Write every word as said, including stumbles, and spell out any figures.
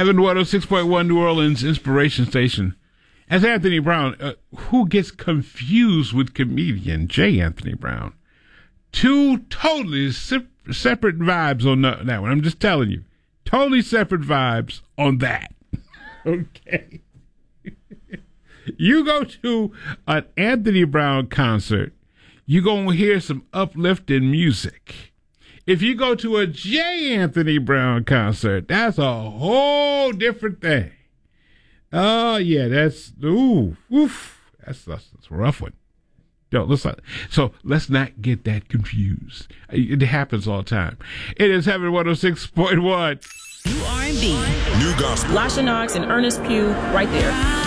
Heaven one oh six point one New Orleans Inspiration Station. As Anthony Brown, uh, who gets confused with comedian J. Anthony Brown. Two totally se- separate vibes on the, that one. I'm just telling you. Totally separate vibes on that. Okay. You go to an Anthony Brown concert, you're going to hear some uplifting music. If you go to a J. Anthony Brown concert, that's a whole different thing. Oh, yeah, that's, ooh, oof, that's, that's, that's a rough one. Don't, let's not, so let's not get that confused. It happens all the time. It is Heaven one oh six point one. New R and B. New gospel. Lasha Knox and Ernest Pugh right there.